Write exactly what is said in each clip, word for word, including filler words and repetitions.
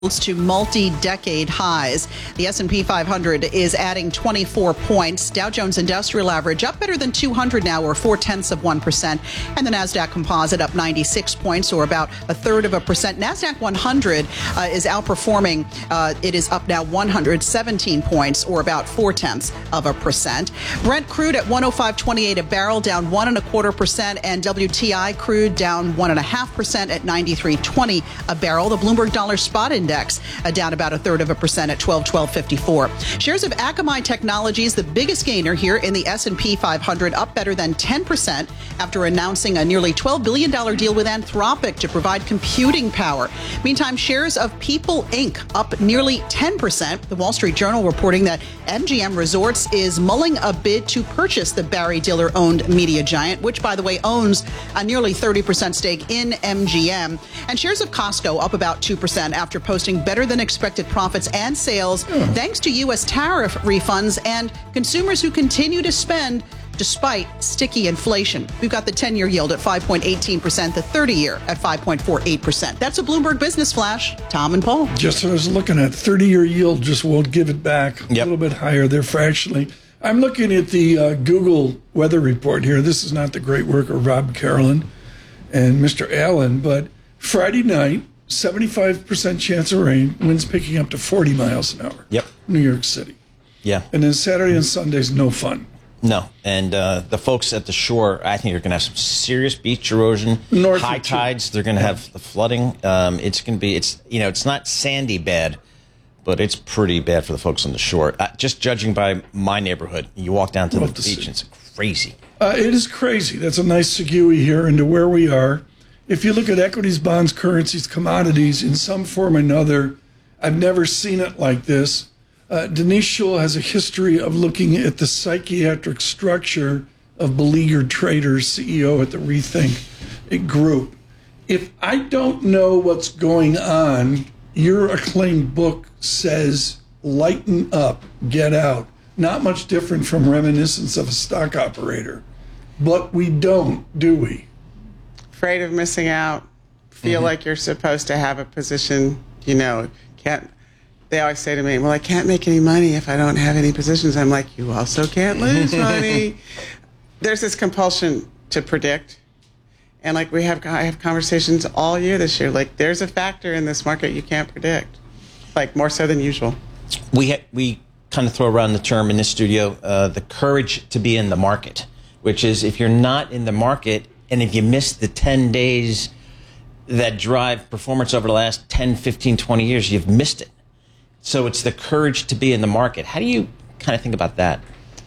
to multi-decade highs. The S and P five hundred is adding twenty-four points. Dow Jones Industrial Average up better than two hundred now, or four-tenths of one percent. And the NASDAQ Composite up ninety-six points, or about a third of a percent. NASDAQ one hundred uh, is outperforming. Uh, it is up now one hundred seventeen points, or about four-tenths of a percent. Brent crude at one oh five twenty-eight a barrel, down one and a quarter percent. And W T I crude down one and a half percent at ninety-three twenty a barrel. The Bloomberg Dollar Spot Index Uh, down about a third of a percent at twelve twelve fifty-four. Shares of Akamai Technologies, the biggest gainer here in the S and P five hundred, up better than ten percent after announcing a nearly twelve billion dollars deal with Anthropic to provide computing power. Meantime, shares of People Incorporated up nearly ten percent. The Wall Street Journal reporting that M G M Resorts is mulling a bid to purchase the Barry Diller-owned media giant, which, by the way, owns a nearly thirty percent stake in M G M. And shares of Costco up about two percent after posting better than expected profits and sales Hmm. thanks to U S tariff refunds and consumers who continue to spend despite sticky inflation. We've got the ten-year yield at five point one eight percent, the thirty-year at five point four eight percent. That's a Bloomberg Business Flash. Tom and Paul. Just what I was looking at. thirty-year yield just won't give it back. A Yep. little bit higher there fractionally. I'm looking at the uh, Google weather report here. This is not the great work of Rob Carolyn and Mister Allen, but Friday night, seventy-five percent chance of rain, winds picking up to forty miles an hour. Yep. New York City. Yeah. And then Saturday and Sunday's no fun. No. And uh, the folks at the shore, I think, are going to have some serious beach erosion, North high of two. tides. They're going to have the flooding. Um, it's going to be, it's you know, it's not sandy bad, but it's pretty bad for the folks on the shore. Uh, just judging by my neighborhood, you walk down to Love the to beach, see. and it's crazy. Uh, it is crazy. That's a nice segue here into where we are. If you look at equities, bonds, currencies, commodities in some form or another, I've never seen it like this. Uh, Denise Schull has a history of looking at the psychiatric structure of beleaguered traders, C E O at the Rethink Group. If I don't know what's going on, your acclaimed book says, lighten up, get out. Not much different from reminiscence of a stock operator. But we don't, do we? Afraid of missing out, feel Mm-hmm. like you're supposed to have a position, you know, can't, they always say to me, well, I can't make any money if I don't have any positions. I'm like, you also can't lose money. There's this compulsion to predict. And like we have, I have conversations all year this year, like there's a factor in this market you can't predict, like more so than usual. We ha- we kind of throw around the term in this studio, uh, the courage to be in the market, which is if you're not in the market and if you miss the ten days that drive performance over the last ten, fifteen, twenty years, you've missed it. So it's the courage to be in the market. How do you kind of think about that?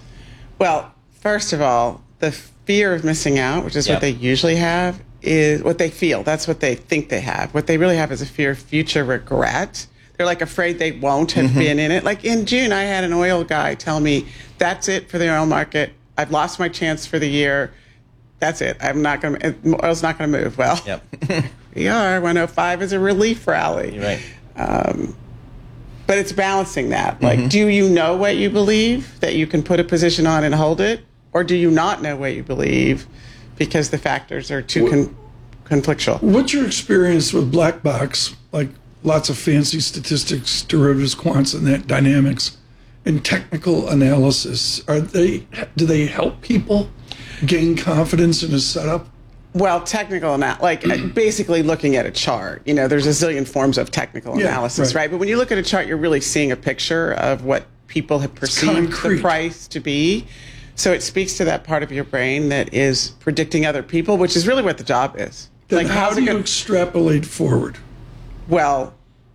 Well, first of all, the fear of missing out, which is Yep. what they usually have, is what they feel. That's what they think they have. What they really have is a fear of future regret. They're like afraid they won't have Mm-hmm. been in it. Like in June, I had an oil guy tell me, that's it for the oil market. I've lost my chance for the year. That's it. I'm not going to, oil's not going to move. Well, Yep. we are. one oh five is a relief rally. You're right. Um, but it's balancing that. Like, Mm-hmm. do you know what you believe, that you can put a position on and hold it? Or do you not know what you believe because the factors are too con- conflictual? What's your experience with black box, like lots of fancy statistics, derivatives, quants, and that dynamics, and technical analysis? Are they? Do they help people gain confidence in a setup? Well, technical analysis, like basically looking at a chart. You know, there's a zillion forms of technical Yeah, analysis, right. right? But when you look at a chart, you're really seeing a picture of what people have perceived concrete. the price to be. So it speaks to that part of your brain that is predicting other people, which is really what the job is. Then how to do you go- extrapolate forward? Well,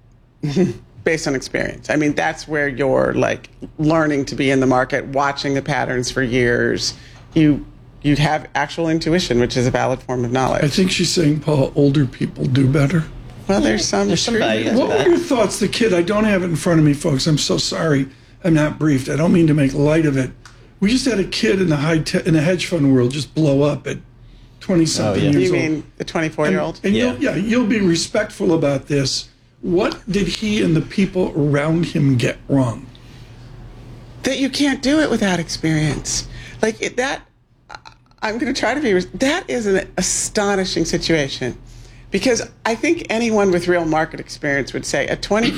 based on experience. I mean, that's where you're like learning to be in the market, watching the patterns for years. You you have actual intuition, which is a valid form of knowledge. I think she's saying, Paul, older people do better. well, there's some There's some truth in value. it. What were that. your thoughts? The kid, I don't have it in front of me, folks. I'm so sorry. I'm not briefed. I don't mean to make light of it. We just had a kid in the high te- in the hedge fund world just blow up at twenty something Oh, yeah. years You old. mean the twenty-four-year-old? And Yeah. You'll, yeah, you'll be respectful about this. What did he and the people around him get wrong? That you can't do it without experience. Like it, that, I'm going to try to be. That is an astonishing situation. Because I think anyone with real market experience would say a twenty